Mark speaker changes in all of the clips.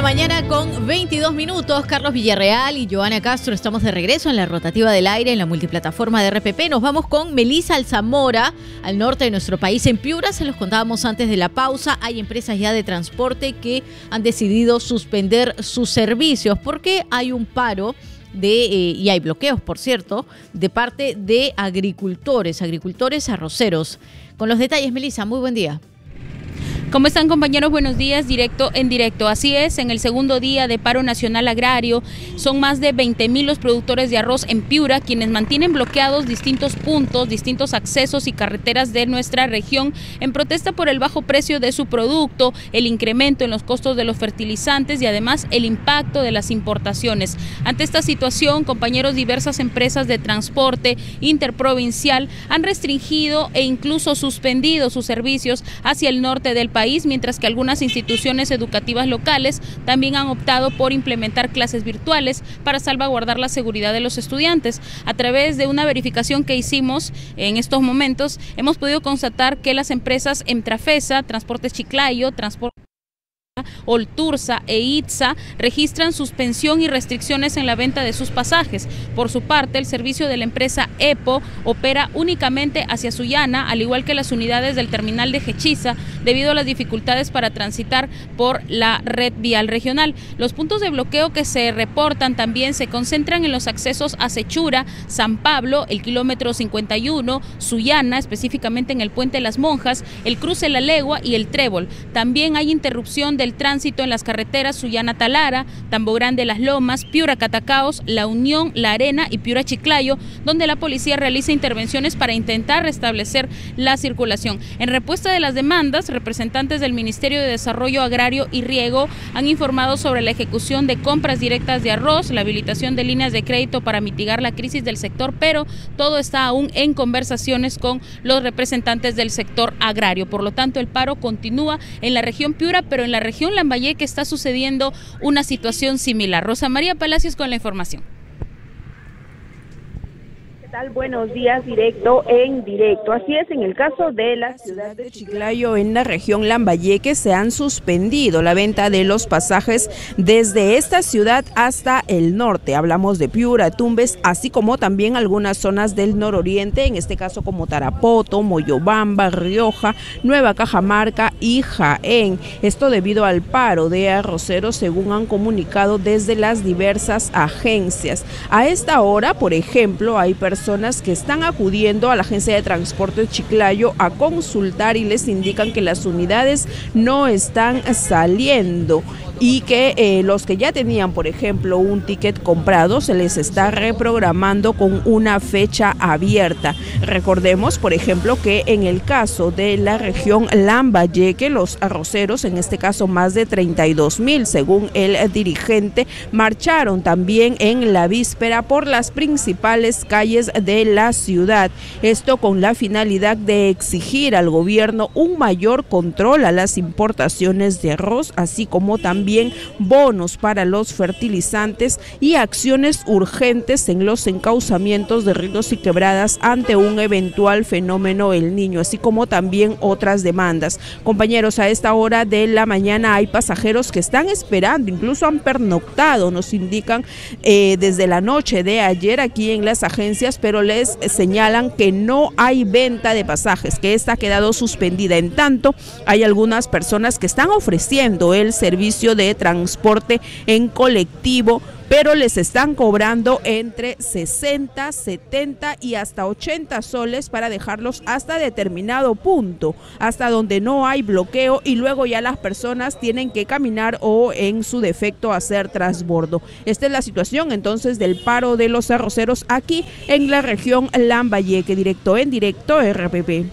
Speaker 1: mañana con 22 minutos. Carlos Villarreal y Joana Castro estamos de regreso en la rotativa del aire en la multiplataforma de RPP. Nos vamos con Melissa Alzamora, al norte de nuestro país, en Piura. Se los contábamos antes de la pausa. Hay empresas ya de transporte que han decidido suspender sus servicios porque hay un paro y hay bloqueos, por cierto, de parte de agricultores arroceros. Con los detalles, Melissa, muy buen día.
Speaker 2: ¿Cómo están, compañeros? Buenos días, directo en directo. Así es, en el segundo día de paro nacional agrario, son más de 20,000 los productores de arroz en Piura quienes mantienen bloqueados distintos puntos, distintos accesos y carreteras de nuestra región en protesta por el bajo precio de su producto, el incremento en los costos de los fertilizantes y además el impacto de las importaciones. Ante esta situación, compañeros, diversas empresas de transporte interprovincial han restringido e incluso suspendido sus servicios hacia el norte del país, mientras que algunas instituciones educativas locales también han optado por implementar clases virtuales para salvaguardar la seguridad de los estudiantes. A través de una verificación que hicimos en estos momentos, hemos podido constatar que las empresas Emtrafesa, Transportes Chiclayo, Oltursa e ITSA registran suspensión y restricciones en la venta de sus pasajes. Por su parte, el servicio de la empresa EPO opera únicamente hacia Sullana, al igual que las unidades del terminal de Jechiza, debido a las dificultades para transitar por la red vial regional. Los puntos de bloqueo que se reportan también se concentran en los accesos a Sechura, San Pablo, el kilómetro 51, Sullana, específicamente en el Puente Las Monjas, el cruce La Legua y el Trébol. También hay interrupción del tránsito en las carreteras Sullana-Talara, Tambo Grande Las Lomas, Piura-Catacaos, La Unión, La Arena y Piura-Chiclayo, donde la policía realiza intervenciones para intentar restablecer la circulación. En respuesta de las demandas, representantes del Ministerio de Desarrollo Agrario y Riego han informado sobre la ejecución de compras directas de arroz, la habilitación de líneas de crédito para mitigar la crisis del sector, pero todo está aún en conversaciones con los representantes del sector agrario. Por lo tanto, el paro continúa en la región Piura, pero en la región Lambayeque está sucediendo una situación similar. Rosa María Palacios con la información.
Speaker 3: ¿Qué tal? Buenos días, directo en directo. Así es, en el caso de la ciudad de Chiclayo, en la región Lambayeque, se han suspendido la venta de los pasajes desde esta ciudad hasta el norte. Hablamos de Piura, Tumbes, así como también algunas zonas del nororiente, en este caso como Tarapoto, Moyobamba, Rioja, Nueva Cajamarca y Jaén. Esto debido al paro de arroceros, según han comunicado desde las diversas agencias. A esta hora, por ejemplo, hay personas que están acudiendo a la agencia de transporte Chiclayo a consultar y les indican que las unidades no están saliendo y que los que ya tenían, por ejemplo, un ticket comprado, se les está reprogramando con una fecha abierta. Recordemos, por ejemplo, que en el caso de la región Lambayeque, los arroceros, en este caso más de 32,000, según el dirigente, marcharon también en la víspera por las principales calles de la ciudad. Esto con la finalidad de exigir al gobierno un mayor control a las importaciones de arroz, así como también bonos para los fertilizantes y acciones urgentes en los encauzamientos de ríos y quebradas ante un eventual fenómeno El Niño, así como también otras demandas. Compañeros, a esta hora de la mañana hay pasajeros que están esperando, incluso han pernoctado, nos indican desde la noche de ayer aquí en las agencias, pero les señalan que no hay venta de pasajes, que esta ha quedado suspendida. En tanto, hay algunas personas que están ofreciendo el servicio de transporte en colectivo, pero les están cobrando entre 60, 70 y hasta 80 soles para dejarlos hasta determinado punto, hasta donde no hay bloqueo, y luego ya las personas tienen que caminar o en su defecto hacer transbordo. Esta es la situación entonces del paro de los arroceros aquí en la región Lambayeque. Directo en directo, RPP.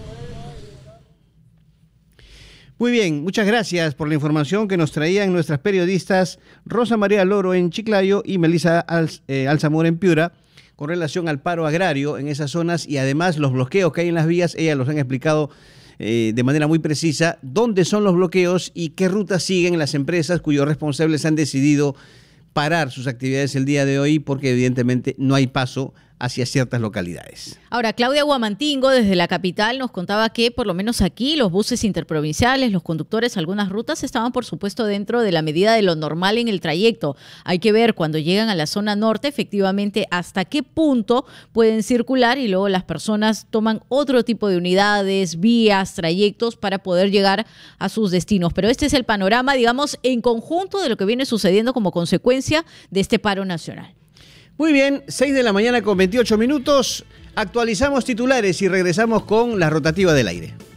Speaker 4: Muy bien, muchas gracias por la información que nos traían nuestras periodistas Rosa María Loro en Chiclayo y Melissa Alzamora en Piura con relación al paro agrario en esas zonas y además los bloqueos que hay en las vías. Ellas los han explicado de manera muy precisa dónde son los bloqueos y qué rutas siguen las empresas cuyos responsables han decidido parar sus actividades el día de hoy porque evidentemente no hay paso hacia ciertas localidades.
Speaker 1: Ahora, Claudia Guamantingo, desde la capital, nos contaba que por lo menos aquí los buses interprovinciales, los conductores, algunas rutas estaban por supuesto dentro de la medida de lo normal en el trayecto. Hay que ver cuando llegan a la zona norte efectivamente hasta qué punto pueden circular y luego las personas toman otro tipo de unidades, vías, trayectos para poder llegar a sus destinos. Pero este es el panorama, digamos, en conjunto de lo que viene sucediendo como consecuencia de este paro nacional.
Speaker 4: Muy bien, 6 de la mañana con 28 minutos. Actualizamos titulares y regresamos con la rotativa del aire.